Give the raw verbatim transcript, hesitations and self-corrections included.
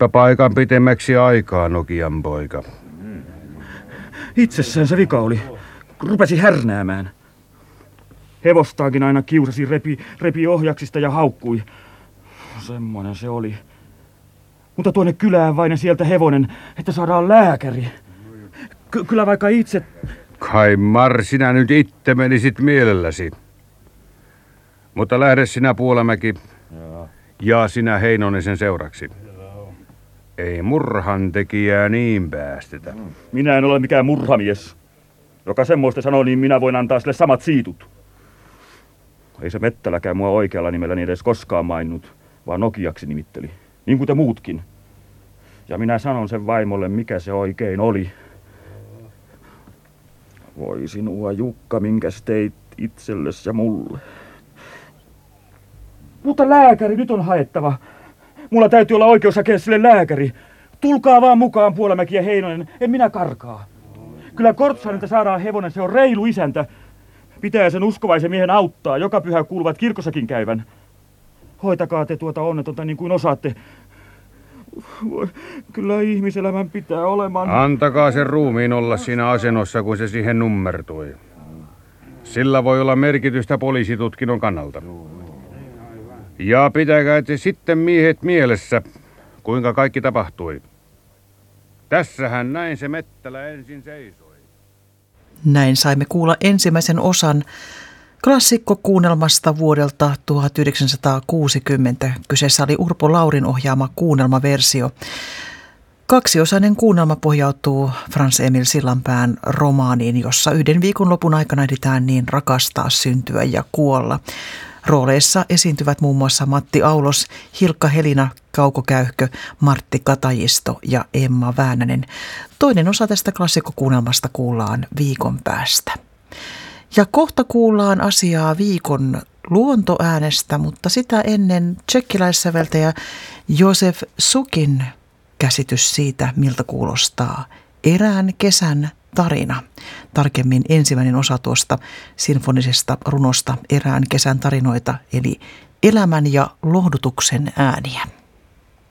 Oletpa paikan pitemmäksi aikaa, Nokian poika. Itsessään se vika oli. Rupesi härnäämään. Hevostaakin aina kiusasi, repi, repi ohjaksista ja haukkui. Semmoinen se oli. Mutta tuonne kylään vain sieltä hevonen, että saadaan lääkäri. Ky- kyllä vaikka itse... Kai Mar, sinä nyt itse menisit mielelläsi. Mutta lähde sinä Puolamäki ja sinä Heinonen sen seuraksi. Ei murhan tekijää niin päästetä. Minä en ole mikään murhamies. Joka semmoista sanoo, niin minä voin antaa sille samat siitut. Ei se Mettäläkään mua oikealla nimellä niin edes koskaan mainnut, vaan Nokiaksi nimitteli. Niin kuin te muutkin. Ja minä sanon sen vaimolle, mikä se oikein oli. Voi sinua, Jukka, minkäs teit itsellesi ja mulle. Mutta lääkäri nyt on haettava. Mulla täytyy olla oikeus hakea sille lääkäri. Tulkaa vaan mukaan, Puolamäki ja Heinonen, en minä karkaa. Kyllä Kortsainilta saadaan hevonen, se on reilu isäntä. Pitää sen uskovaisen miehen auttaa, joka pyhä kuuluvat kirkossakin käyvän. Hoitakaa te tuota onnetonta niin kuin osaatte. Voi, kyllä ihmiselämän pitää olemaan. Antakaa sen ruumiin olla siinä asennossa, kun se siihen nummertui. Sillä voi olla merkitystä poliisitutkinnon kannalta. Ja pitäkää te sitten miehet mielessä, kuinka kaikki tapahtui. Tässähän näin se Mettälä ensin seisoi. Näin saimme kuulla ensimmäisen osan klassikkokuunnelmasta vuodelta tuhatyhdeksänsataakuusikymmentä. Kyseessä oli Urpo Laurin ohjaama kuunnelmaversio. Kaksiosainen kuunnelma pohjautuu Frans Emil Sillanpään romaaniin, jossa yhden viikonlopun aikana ehditään niin rakastaa, syntyä ja kuolla. Rooleissa esiintyvät muun muassa Matti Aulos, Hilkka Helina Kaukokäyhkö, Martti Katajisto ja Emma Väänänen. Toinen osa tästä klassikkokuunnelmasta kuullaan viikon päästä. Ja kohta kuullaan asiaa viikon luontoäänestä, mutta sitä ennen tsekkiläissäveltäjä Josef Sukin käsitys siitä, miltä kuulostaa erään kesän tarina. Tarkemmin ensimmäinen osa tuosta sinfonisesta runosta Erään kesän tarinoita, eli elämän ja lohdutuksen ääniä.